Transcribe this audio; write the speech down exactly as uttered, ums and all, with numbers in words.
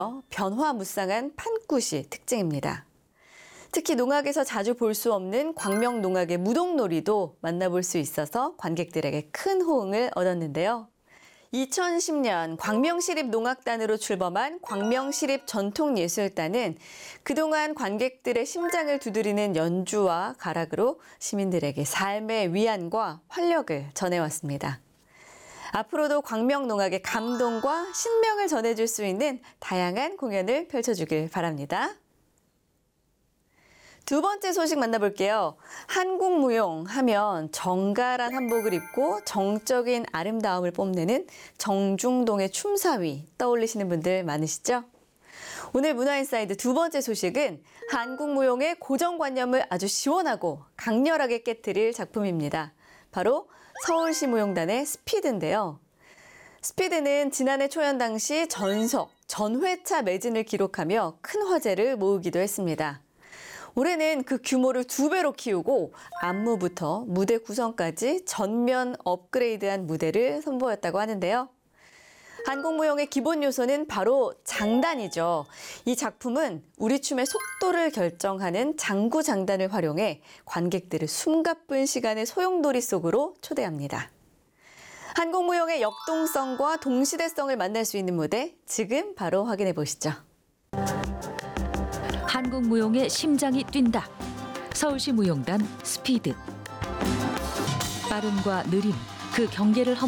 변화무쌍한 판굿이 특징입니다. 특히 농악에서 자주 볼 수 없는 광명 농악의 무동놀이도 만나볼 수 있어서 관객들에게 큰 호응을 얻었는데요. 이천십 년 광명시립농악단으로 출범한 광명시립 전통예술단은 그동안 관객들의 심장을 두드리는 연주와 가락으로 시민들에게 삶의 위안과 활력을 전해왔습니다. 앞으로도 광명농악의 감동과 신명을 전해줄 수 있는 다양한 공연을 펼쳐주길 바랍니다. 두 번째 소식 만나볼게요. 한국무용 하면 정갈한 한복을 입고 정적인 아름다움을 뽐내는 정중동의 춤사위 떠올리시는 분들 많으시죠? 오늘 문화인사이드 두 번째 소식은 한국무용의 고정관념을 아주 시원하고 강렬하게 깨트릴 작품입니다. 바로 서울시 무용단의 스피드인데요. 스피드는 지난해 초연 당시 전석, 전회차 매진을 기록하며 큰 화제를 모으기도 했습니다. 올해는 그 규모를 두 배로 키우고 안무부터 무대 구성까지 전면 업그레이드한 무대를 선보였다고 하는데요. 한국무용의 기본 요소는 바로 장단이죠. 이 작품은 우리 춤의 속도를 결정하는 장구 장단을 활용해 관객들을 숨가쁜 시간의 소용돌이 속으로 초대합니다. 한국무용의 역동성과 동시대성을 만날 수 있는 무대, 지금 바로 확인해 보시죠. 한국무용의 심장이 뛴다. 서울시 무용단 스피드. 빠름과 느림, 그 경계를 허물